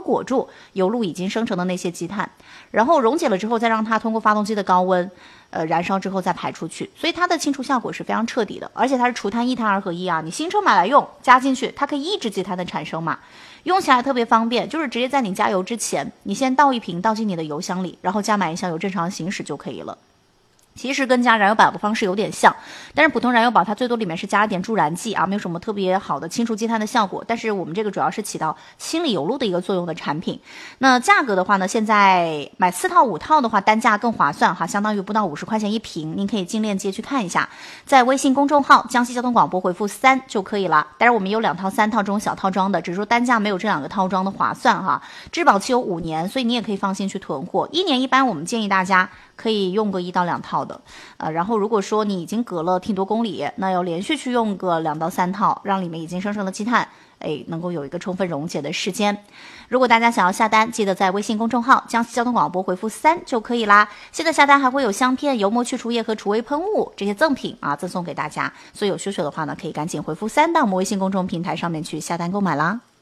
裹住油路已经生成的那些积碳，然后溶解了之后再让它通过发动机的高温燃烧之后再排出去，所以它的清除效果是非常彻底的，而且它是除碳液碳2合1啊，你新车买来用加进去，它可以抑制积碳的产生嘛，用起来特别方便，就是直接在你加油之前，你先倒一瓶倒进你的油箱里，然后加满1箱油正常行驶就可以了。其实跟加燃油宝的方式有点像，但是普通燃油宝它最多里面是加了点助燃剂啊，没有什么特别好的清除积碳的效果。但是我们这个主要是起到清理油路的一个作用的产品。那价格的话呢，现在买4套5套的话，单价更划算哈，相当于不到50块钱一瓶。您可以进链接去看一下，在微信公众号江西交通广播回复3就可以了。当然我们有2套3套这种小套装的，只是说单价没有这2个套装的划算哈。质保期有5年，所以你也可以放心去囤货。1年一般我们建议大家可以用个1到2套的，然后如果说你已经隔了挺多公里，那要连续去用个2到3套，让里面已经生成的积碳，能够有一个充分溶解的时间。如果大家想要下单，记得在微信公众号江西交通广播回复3就可以啦。现在下单还会有香片、油膜去除液和除味喷雾这些赠品啊，赠送给大家。所以有需求的话呢，可以赶紧回复3到我们微信公众平台上面去下单购买啦。